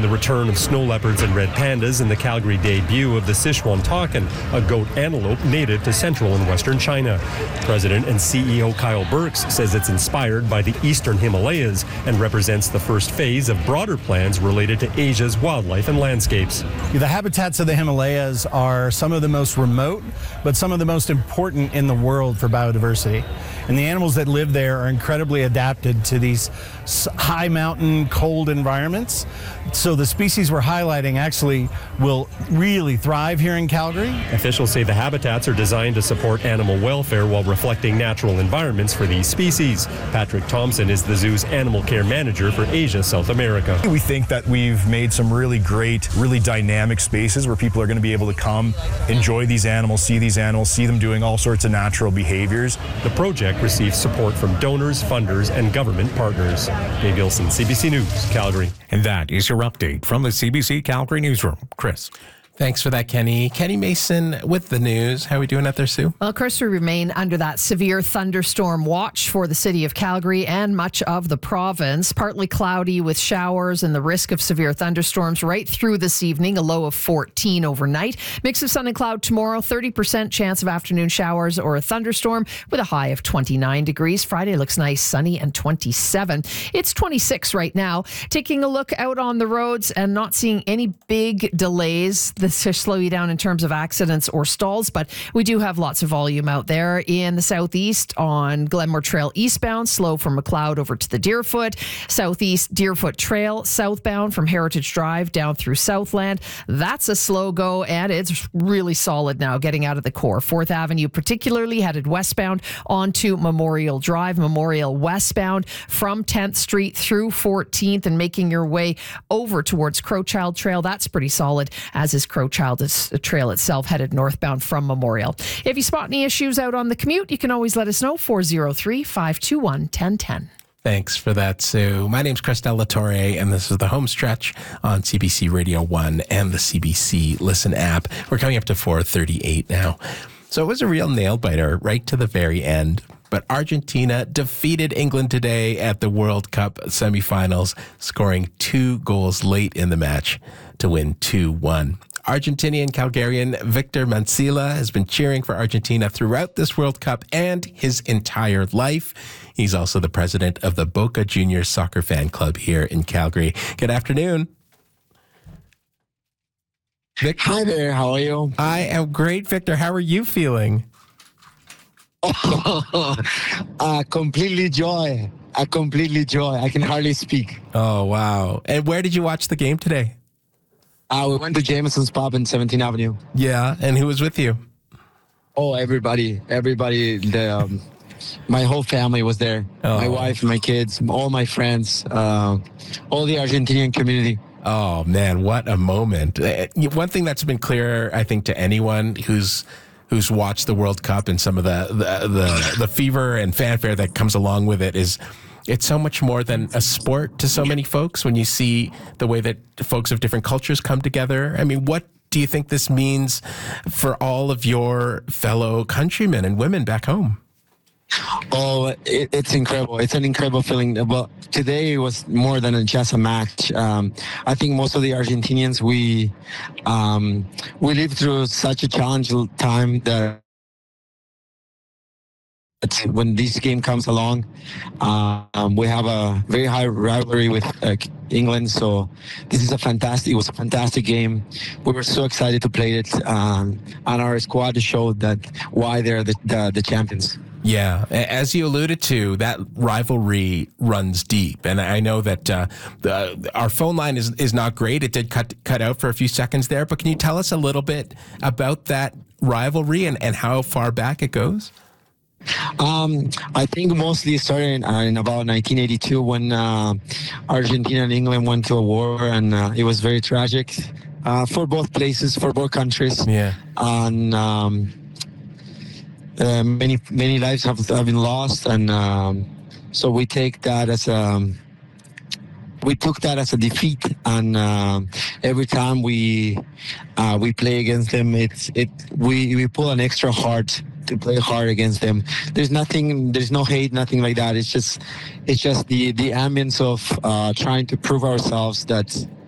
the return of snow leopards and red pandas and the Calgary debut of the Sichuan takin, a goat antelope native to central and western China. President and CEO Kyle Burks says it's inspired by the eastern Himalayas and represents the first phase of broader plans related to Asia's wildlife and landscapes. The habitats of the Himalayas are some of the most remote, but some of the most important in the world for biodiversity. And the animals that live there are incredibly adapted to these high mountain, cold environments. So the species we're highlighting actually will really thrive here in Calgary. Officials say the habitats are designed to support animal welfare while reflecting natural environments for these species. Patrick Thompson is the zoo's animal care manager for Asia, South America. We think that we've made some really great, really dynamic spaces where people are going to be able to come, enjoy these animals, see them doing all sorts of natural behaviors. The project receives support from donors, funders, and government partners. Dave Gilson, CBC News, Calgary. And that is your update from the CBC Calgary newsroom. Chris. Thanks for that, Kenny. Kenny Mason with the news. How are we doing out there, Sue? Well, Chris, we remain under that severe thunderstorm watch for the city of Calgary and much of the province. Partly cloudy with showers and the risk of severe thunderstorms right through this evening, a low of 14 overnight. Mix of sun and cloud tomorrow, 30% chance of afternoon showers or a thunderstorm with a high of 29 degrees. Friday looks nice, sunny and 27. It's 26 right now. Taking a look out on the roads and not seeing any big delays to slow you down in terms of accidents or stalls, but we do have lots of volume out there in the southeast on Glenmore Trail eastbound, slow from McLeod over to the Deerfoot, southeast Deerfoot Trail southbound from Heritage Drive down through Southland. That's a slow go, and it's really solid now getting out of the core. 4th Avenue particularly headed westbound onto Memorial Drive, Memorial westbound from 10th Street through 14th and making your way over towards Crowchild Trail. That's pretty solid, as is Crowchild Trail itself headed northbound from Memorial. If you spot any issues out on the commute, you can always let us know, 403-521-1010. Thanks for that, Sue. My name's Chris Delatorre, and this is the home stretch on CBC Radio 1 and the CBC Listen app. We're coming up to 4:38 now. So it was a real nail-biter right to the very end. But Argentina defeated England today at the World Cup semifinals, scoring 2 goals late in the match to win 2-1. Argentinian Calgarian Victor Mancilla has been cheering for Argentina throughout this World Cup and his entire life. He's also the president of the Boca Juniors Soccer Fan Club here in Calgary. Good afternoon. Victor. Hi there, how are you? I am great, Victor. How are you feeling? Completely joy. I can hardly speak. Oh, wow. And where did you watch the game today? We went to Jameson's Pub in 17th Avenue. Yeah, and who was with you? Oh, everybody. My whole family was there. Oh. My wife, my kids, all my friends, all the Argentinian community. Oh, man, what a moment. One thing that's been clear, I think, to anyone who's watched the World Cup and some of the fever and fanfare that comes along with it is it's so much more than a sport to so many folks when you see the way that folks of different cultures come together. I mean, what do you think this means for all of your fellow countrymen and women back home? Oh, it's incredible. It's an incredible feeling. But today was more than just a match. I think most of the Argentinians, we lived through such a challenging time that when this game comes along, we have a very high rivalry with England. So this is it was a fantastic game. We were so excited to play it, and our squad showed that why they're the champions. Yeah, as you alluded to, that rivalry runs deep, and I know that our phone line is not great. It did cut out for a few seconds there, but can you tell us a little bit about that rivalry and how far back it goes? I think mostly it started in about 1982 when Argentina and England went to a war, and it was very tragic for both places, for both countries. Yeah, and many lives have been lost, and so we take that as we took that as a defeat, and every time we play against them, we pull an extra heart to play hard against them. There's no hate, nothing like that. It's just the ambience of trying to prove ourselves that